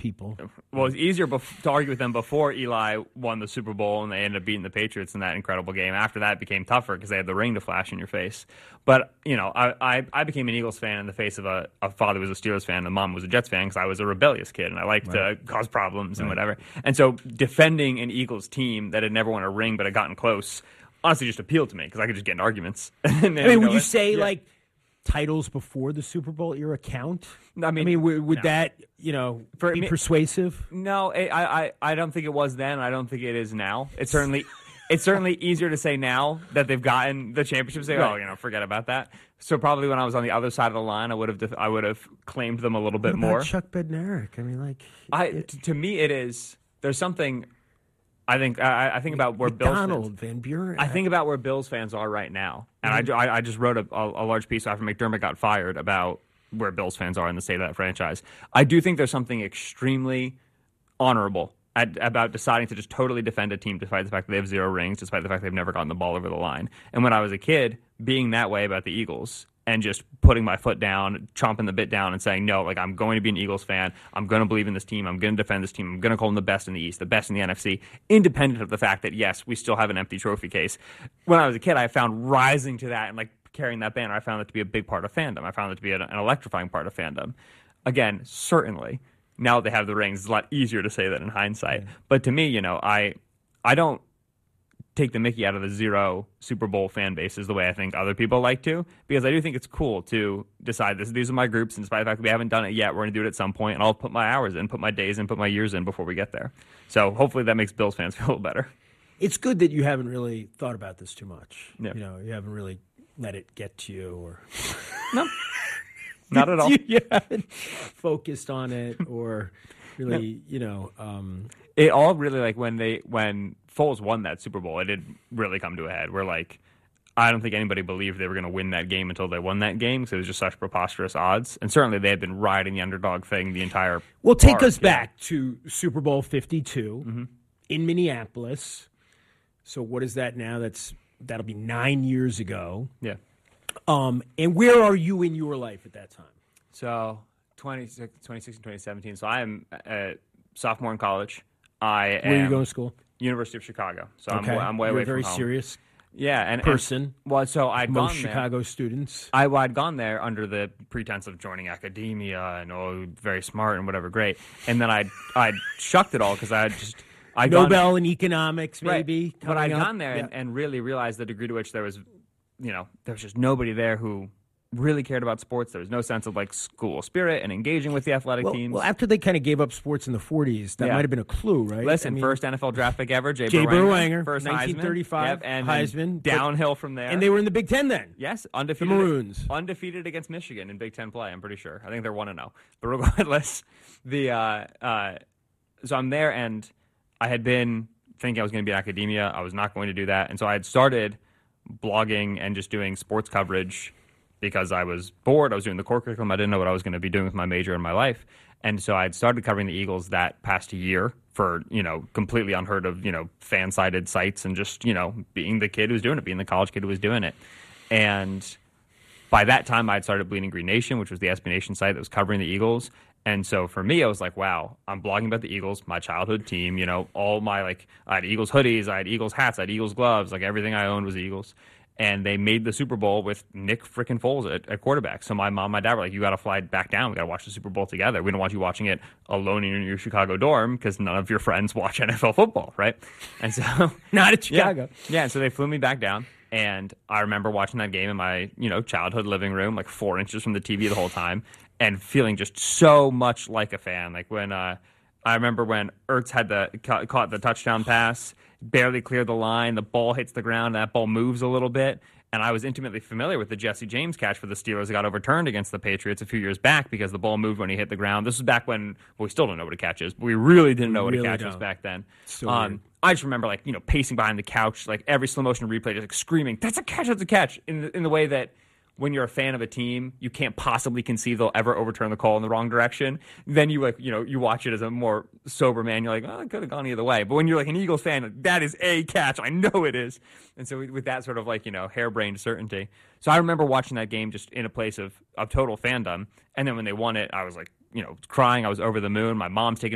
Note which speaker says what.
Speaker 1: people.
Speaker 2: Well, it was easier to argue with them before Eli won the Super Bowl and they ended up beating the Patriots in that incredible game. After that, it became tougher because they had the ring to flash in your face. But, I became an Eagles fan in the face of a father who was a Steelers fan and a mom was a Jets fan because I was a rebellious kid and I liked to cause problems and whatever. And so defending an Eagles team that had never won a ring but had gotten close honestly just appealed to me because I could just get in arguments.
Speaker 1: Would you say, titles before the Super Bowl era count? Would that be persuasive?
Speaker 2: No, I don't think it was then. I don't think it is now. It's certainly easier to say now that they've gotten the championship. Say, forget about that. So probably when I was on the other side of the line, I would have claimed them a little bit more.
Speaker 1: Chuck Bednarik.
Speaker 2: To me, it is. There's something. I think about where
Speaker 1: Van Buren.
Speaker 2: I think about where Bills fans are right now, and I just wrote a large piece after McDermott got fired about where Bills fans are in the state of that franchise. I do think there's something extremely honorable about deciding to just totally defend a team despite the fact that they have 0 rings, despite the fact they've never gotten the ball over the line. And when I was a kid, being that way about the Eagles and just putting my foot down, chomping the bit down and saying, no, I'm going to be an Eagles fan. I'm going to believe in this team. I'm going to defend this team. I'm going to call them the best in the East, the best in the NFC, independent of the fact that, yes, we still have an empty trophy case. When I was a kid, I found rising to that and carrying that banner, I found it to be a big part of fandom. I found it to be an electrifying part of fandom. Again, certainly, now that they have the rings, it's a lot easier to say that in hindsight. Yeah. But to me, I don't take the mickey out of the 0 Super Bowl fan bases the way I think other people like to, because I do think it's cool to decide these are my groups, and despite the fact that we haven't done it yet, we're going to do it at some point, and I'll put my hours in, put my days in, put my years in before we get there. So hopefully that makes Bills fans feel a little better.
Speaker 1: It's good that you haven't really thought about this too much.
Speaker 2: Yeah.
Speaker 1: You haven't really let it get to you, or
Speaker 2: no, not at all.
Speaker 1: You haven't focused on it, or really,
Speaker 2: It all really when Foles won that Super Bowl, it did really come to a head. Where I don't think anybody believed they were going to win that game until they won that game, because it was just such preposterous odds. And certainly they had been riding the underdog thing the entire.
Speaker 1: Well, take us back to Super Bowl 52 in Minneapolis. So what is that now? That'll be 9 years ago.
Speaker 2: Yeah.
Speaker 1: And where are you in your life at that time?
Speaker 2: So 2016, 2017. So I am a sophomore in college. Where
Speaker 1: are you going to school?
Speaker 2: University of Chicago. So
Speaker 1: okay.
Speaker 2: I'm way
Speaker 1: You're
Speaker 2: away from home.
Speaker 1: very serious.
Speaker 2: Yeah, and
Speaker 1: person.
Speaker 2: So I'd
Speaker 1: most
Speaker 2: gone there.
Speaker 1: Chicago students.
Speaker 2: I'd gone there under the pretense of joining academia and very smart and whatever, great. And then I'd shucked it all because I'd
Speaker 1: Nobel in economics, maybe.
Speaker 2: Right. But I'd gone there and really realized the degree to which there was just nobody there who really cared about sports. There was no sense of school spirit and engaging with the athletic teams.
Speaker 1: Well, after they kind of gave up sports in the 40s, that might have been a clue, right?
Speaker 2: Listen, first NFL draft pick ever, Jay
Speaker 1: Burwanger,
Speaker 2: first
Speaker 1: 1935,
Speaker 2: and
Speaker 1: Heisman.
Speaker 2: Downhill from there.
Speaker 1: And they were in the Big Ten then.
Speaker 2: Yes, undefeated.
Speaker 1: The Maroons.
Speaker 2: Undefeated against Michigan in Big Ten play, I'm pretty sure. I think they're 1-0. But regardless, so I'm there, and I had been thinking I was going to be in academia. I was not going to do that. And so I had started blogging and just doing sports coverage because I was bored. I was doing the core curriculum. I didn't know what I was going to be doing with my major in my life. And so I had started covering the Eagles that past year for, completely unheard of, fan-sided sites and just, being the kid who was doing it, being the college kid who was doing it. And by that time, I had started Bleeding Green Nation, which was the SB Nation site that was covering the Eagles. And so for me, I was like, wow, I'm blogging about the Eagles, my childhood team, all my, I had Eagles hoodies, I had Eagles hats, I had Eagles gloves, everything I owned was the Eagles. And they made the Super Bowl with Nick frickin' Foles at quarterback. So my mom and my dad were like, you got to fly back down. We got to watch the Super Bowl together. We don't want you watching it alone in your Chicago dorm because none of your friends watch NFL football, right? And so
Speaker 1: not at Chicago.
Speaker 2: Yeah, and so they flew me back down. And I remember watching that game in my, childhood living room, 4 inches from the TV the whole time, and feeling just so much like a fan. When I remember when Ertz had caught the touchdown pass, barely cleared the line, the ball hits the ground, and that ball moves a little bit. And I was intimately familiar with the Jesse James catch for the Steelers that got overturned against the Patriots a few years back because the ball moved when he hit the ground. This was back when we still don't know what a catch is, but we really didn't know what a catch was back then.
Speaker 1: So
Speaker 2: I just remember pacing behind the couch, every slow motion replay, just screaming, "That's a catch! That's a catch!" In the way that when you're a fan of a team, you can't possibly conceive they'll ever overturn the call in the wrong direction. Then you you watch it as a more sober man. You're like, oh, it could have gone either way. But when you're an Eagles fan, that is a catch. I know it is. And so with that sort of harebrained certainty. So I remember watching that game just in a place of total fandom. And then when they won it, I was crying. I was over the moon. My mom's taking